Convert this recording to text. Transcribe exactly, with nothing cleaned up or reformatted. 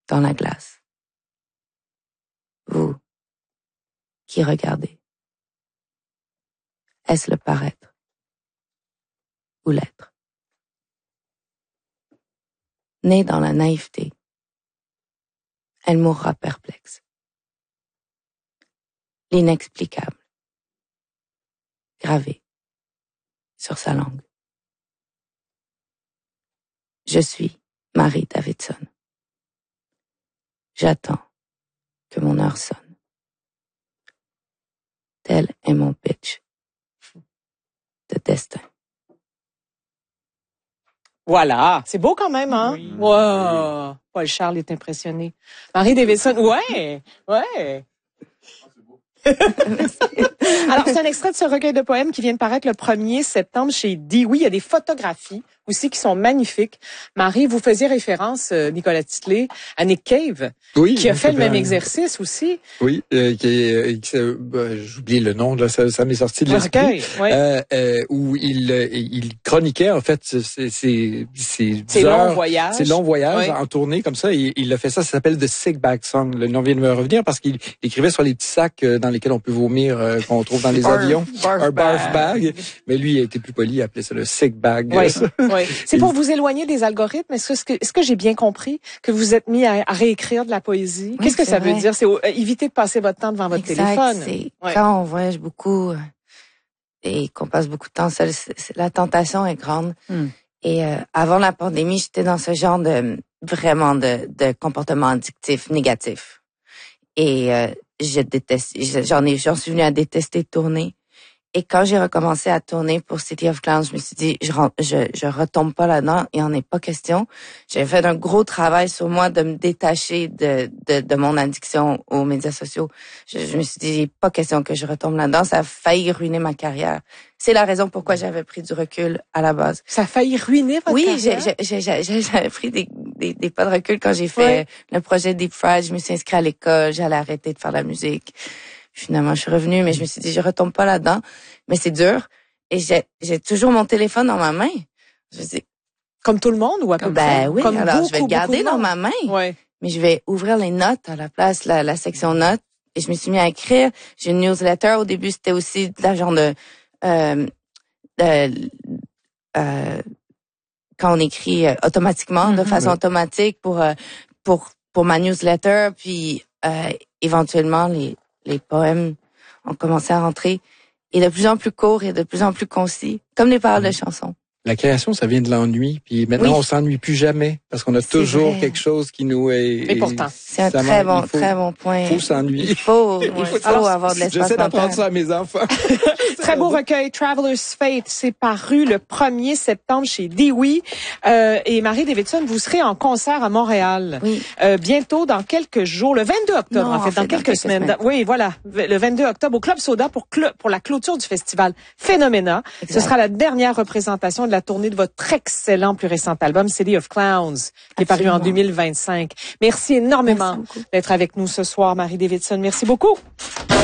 dans la glace. Vous, qui regardez. Est-ce le paraître ou l'être? Née dans la naïveté, elle mourra perplexe. L'inexplicable, gravé sur sa langue. Je suis Marie Davidson. J'attends que mon heure sonne. Tel est mon pitch de destin. Voilà, c'est beau quand même, hein? Oui. Wow. Paul Charles est impressionné. Marie Davidson, ouais, ouais. Alors, c'est un extrait de ce recueil de poèmes qui vient de paraître le premier septembre chez Dewey. Il y a des photographies aussi qui sont magnifiques. Marie, vous faisiez référence, euh, Nicolas Titley, à Nick Cave, oui, qui a fait le même un... exercice aussi. Oui, euh, qui est, qui, euh, bah, j'oublie le nom, là, ça, ça m'est sorti de l'esprit. Recueil, oui. euh, euh, où il, il chroniquait, en fait, c'est c'est c'est long voyage. C'est long voyage oui. en tournée comme ça. Il, il a fait ça, ça s'appelle The Sick Bag Song. Le nom vient de me revenir parce qu'il écrivait sur les petits sacs dans lesquels on peut vomir, euh, qu'on trouve dans les barf, avions. Barf un barf bag. bag. Mais lui, il a été plus poli, il a appelé ça le Sick Bag. Oui, oui. C'est pour vous éloigner des algorithmes. Est-ce que, est-ce que j'ai bien compris que vous êtes mis à, à réécrire de la poésie? Oui, Qu'est-ce que ça vrai. veut dire? C'est euh, éviter de passer votre temps devant votre exact, téléphone. C'est ouais. Quand on voyage beaucoup euh, et qu'on passe beaucoup de temps seul, c'est, c'est, la tentation est grande. Mm. Et euh, avant la pandémie, j'étais dans ce genre de vraiment de, de comportement addictif négatif. Et euh, je déteste, j'en ai, j'en suis venue à détester tourner. Et quand j'ai recommencé à tourner pour City of Clowns, je me suis dit, je, je, je retombe pas là-dedans, il en est pas question. J'ai fait un gros travail sur moi de me détacher de, de, de mon addiction aux médias sociaux. Je, je me suis dit, il n'est pas question que je retombe là-dedans. Ça a failli ruiner ma carrière. C'est la raison pourquoi j'avais pris du recul à la base. Ça a failli ruiner votre oui, carrière? Oui, j'ai, j'ai, j'ai, j'avais pris des, des, des pas de recul quand j'ai fait oui. le projet Deep Fried. Je me suis inscrite à l'école, j'allais arrêter de faire de la musique. Finalement, je suis revenue, mais je me suis dit, je retombe pas là-dedans. Mais c'est dur. Et j'ai, j'ai toujours mon téléphone dans ma main. Je me dis, comme tout le monde ou à peu ben près? Ben oui, comme alors beaucoup, je vais le garder dans ma main. Ouais. Mais je vais ouvrir les notes à la place, la, la section notes. Et je me suis mis à écrire. J'ai une newsletter. Au début, c'était aussi de la genre de... Euh, de euh, quand on écrit euh, automatiquement, mm-hmm. de façon automatique pour, euh, pour, pour ma newsletter. Puis euh, éventuellement, les... les poèmes ont commencé à rentrer, et de plus en plus courts et de plus en plus concis, comme les paroles mmh. de chansons. La création, ça vient de l'ennui, puis maintenant, oui. on s'ennuie plus jamais, parce qu'on a c'est toujours vrai. quelque chose qui nous est... Et pourtant. C'est un très bon, faut, très bon point. Il faut s'ennuyer. Il faut, il faut Alors, avoir de l'espace J'essaie d'apprendre ça à mes enfants. Très beau recueil, Traveler's Fate. C'est paru le premier septembre chez Dewey. Euh, et Marie Davidson, vous serez en concert à Montréal. Oui. Euh, bientôt, dans quelques jours, le vingt-deux octobre, non, en, fait, en fait, dans, quelques, dans quelques semaines. semaines. Oui, voilà. Le vingt-deux octobre, au Club Soda pour, cl- pour la clôture du festival Phénoména. Exact. Ce sera la dernière représentation de la tournée de votre excellent plus récent album, City of Clowns, qui est paru en deux mille vingt-cinq. Merci énormément Merci d'être avec nous ce soir, Marie Davidson. Merci beaucoup.